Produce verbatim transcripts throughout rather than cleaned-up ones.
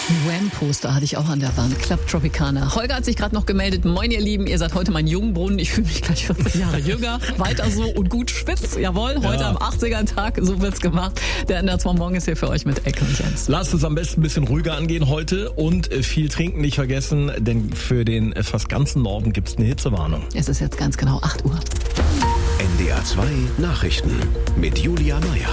Wham-Poster hatte ich auch an der Wand. Club Tropicana. Holger hat sich gerade noch gemeldet. Moin, ihr Lieben, ihr seid heute mein Jungbrunnen. Ich fühle mich gleich vierzig Jahre jünger. Weiter so und gut spitz. Jawohl, heute ja. Am achtziger-Tag. So wird's gemacht. Der N D R zwei Morgen ist hier für euch mit Ecke und Jens. Lasst uns am besten ein bisschen ruhiger angehen heute und viel trinken nicht vergessen, denn für den fast ganzen Norden gibt's eine Hitzewarnung. Es ist jetzt ganz genau acht Uhr. N D R zwei Nachrichten mit Julia Meyer.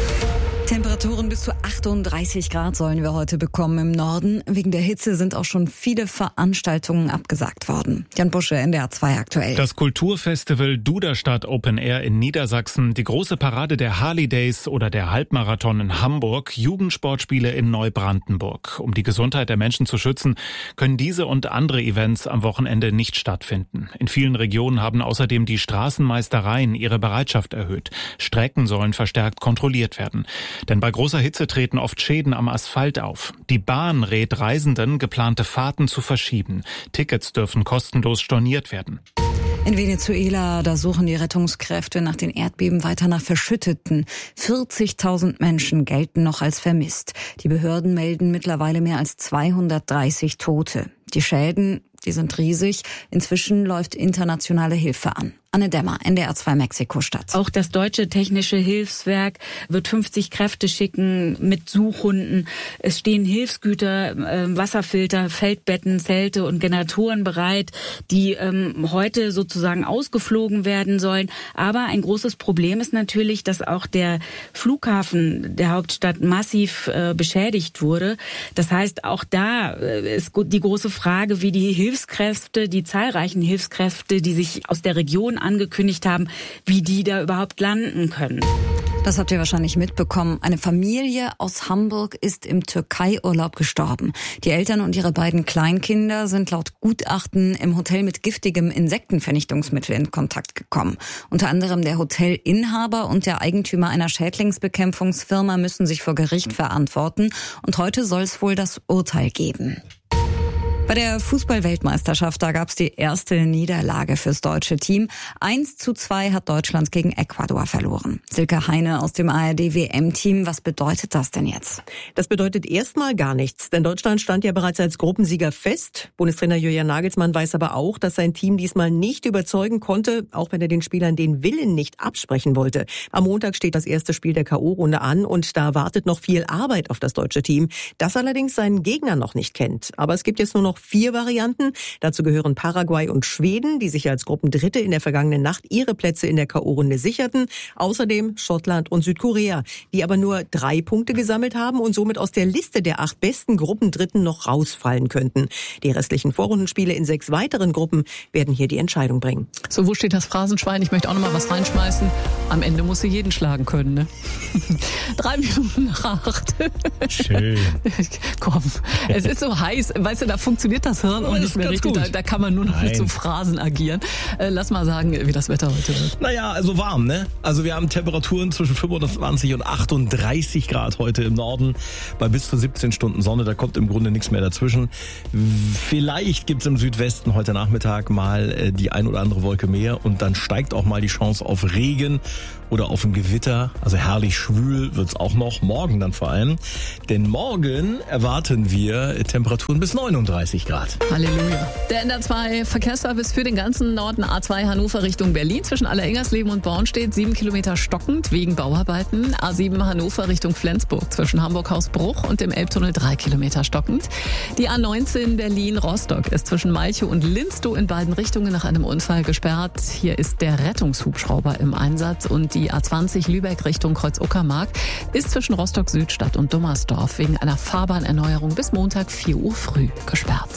Temperaturen bis zu achtunddreißig Grad sollen wir heute bekommen im Norden. Wegen der Hitze sind auch schon viele Veranstaltungen abgesagt worden. Jan Busche, N D R zwei aktuell. Das Kulturfestival Duderstadt Open Air in Niedersachsen, die große Parade der Harley Days oder der Halbmarathon in Hamburg, Jugendsportspiele in Neubrandenburg. Um die Gesundheit der Menschen zu schützen, können diese und andere Events am Wochenende nicht stattfinden. In vielen Regionen haben außerdem die Straßenmeistereien ihre Bereitschaft erhöht. Strecken sollen verstärkt kontrolliert werden. Denn bei großer Hitze treten oft Schäden am Asphalt auf. Die Bahn rät Reisenden, geplante Fahrten zu verschieben. Tickets dürfen kostenlos storniert werden. In Venezuela, da suchen die Rettungskräfte nach den Erdbeben weiter nach Verschütteten. vierzigtausend Menschen gelten noch als vermisst. Die Behörden melden mittlerweile mehr als zweihundertdreißig Tote. Die Schäden, die sind riesig. Inzwischen läuft internationale Hilfe an. Anne Dämmer, N D R zwei Mexiko-Stadt. Auch das Deutsche Technische Hilfswerk wird fünfzig Kräfte schicken mit Suchhunden. Es stehen Hilfsgüter, äh, Wasserfilter, Feldbetten, Zelte und Generatoren bereit, die ähm, heute sozusagen ausgeflogen werden sollen. Aber ein großes Problem ist natürlich, dass auch der Flughafen der Hauptstadt massiv äh, beschädigt wurde. Das heißt, auch da äh, ist die große Frage, wie die Hilfskräfte, die zahlreichen Hilfskräfte, die sich aus der Region angekündigt haben, wie die da überhaupt landen können. Das habt ihr wahrscheinlich mitbekommen. Eine Familie aus Hamburg ist im Türkei-Urlaub gestorben. Die Eltern und ihre beiden Kleinkinder sind laut Gutachten im Hotel mit giftigem Insektenvernichtungsmittel in Kontakt gekommen. Unter anderem der Hotelinhaber und der Eigentümer einer Schädlingsbekämpfungsfirma müssen sich vor Gericht verantworten. Und heute soll es wohl das Urteil geben. Bei der Fußball-Weltmeisterschaft, da gab es die erste Niederlage fürs deutsche Team. eins zu zwei hat Deutschland gegen Ecuador verloren. Silke Heine aus dem A R D-W M-Team, was bedeutet das denn jetzt? Das bedeutet erstmal gar nichts, denn Deutschland stand ja bereits als Gruppensieger fest. Bundestrainer Julian Nagelsmann weiß aber auch, dass sein Team diesmal nicht überzeugen konnte, auch wenn er den Spielern den Willen nicht absprechen wollte. Am Montag steht das erste Spiel der K O-Runde an und da wartet noch viel Arbeit auf das deutsche Team, das allerdings seinen Gegner noch nicht kennt. Aber es gibt jetzt nur noch vier Varianten. Dazu gehören Paraguay und Schweden, die sich als Gruppendritte in der vergangenen Nacht ihre Plätze in der K O-Runde sicherten. Außerdem Schottland und Südkorea, die aber nur drei Punkte gesammelt haben und somit aus der Liste der acht besten Gruppendritten noch rausfallen könnten. Die restlichen Vorrundenspiele in sechs weiteren Gruppen werden hier die Entscheidung bringen. So, wo steht das Phrasenschwein? Ich möchte auch noch mal was reinschmeißen. Am Ende muss sie jeden schlagen können, ne? Drei Minuten nach acht. Schön. Komm, es ist so heiß. Weißt du, da funktioniert das Hirn und nicht mehr richtig. Da, da kann man nur noch Nein. mit so Phrasen agieren. Äh, lass mal sagen, wie das Wetter heute wird. Naja, also warm, ne? Also wir haben Temperaturen zwischen fünfundzwanzig und achtunddreißig Grad heute im Norden. Bei bis zu siebzehn Stunden Sonne, da kommt im Grunde nichts mehr dazwischen. Vielleicht gibt's im Südwesten heute Nachmittag mal äh, die ein oder andere Wolke mehr und dann steigt auch mal die Chance auf Regen oder auf ein Gewitter. Also herrlich schwül wird's auch noch, morgen dann vor allem. Denn morgen erwarten wir Temperaturen bis neununddreißig Grad. Halleluja. Der N D R zwei Verkehrsservice für den ganzen Norden A zwei Hannover Richtung Berlin zwischen Allerengersleben und Bornstedt sieben Kilometer stockend wegen Bauarbeiten. A sieben Hannover Richtung Flensburg zwischen Hamburg-Hausbruch und dem Elbtunnel drei Kilometer stockend. Die A neunzehn Berlin-Rostock ist zwischen Malchow und Linstow in beiden Richtungen nach einem Unfall gesperrt. Hier ist der Rettungshubschrauber im Einsatz und die A zwanzig Lübeck Richtung Kreuz-Uckermark ist zwischen Rostock-Südstadt und Dummersdorf wegen einer Fahrbahnerneuerung bis Montag vier Uhr früh gesperrt.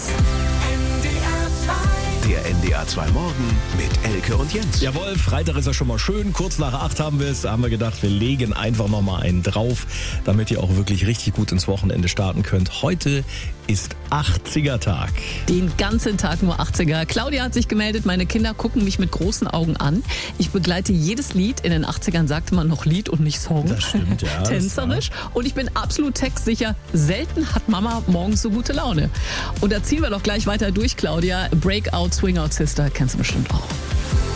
Der N D R zwei Morgen mit Elke und Jens. Jawohl, Freitag ist ja schon mal schön. Kurz nach acht haben wir es. Da haben wir gedacht, wir legen einfach noch mal einen drauf, damit ihr auch wirklich richtig gut ins Wochenende starten könnt. Heute ist achtziger-Tag. Den ganzen Tag nur achtziger. Claudia hat sich gemeldet, meine Kinder gucken mich mit großen Augen an. Ich begleite jedes Lied. In den achtzigern sagte man noch Lied und nicht Song. Das stimmt, ja. Tänzerisch. Und ich bin absolut textsicher. Selten hat Mama morgens so gute Laune. Und da ziehen wir doch gleich weiter durch, Claudia. Breakout, Swing Out Sister, kennst du bestimmt auch.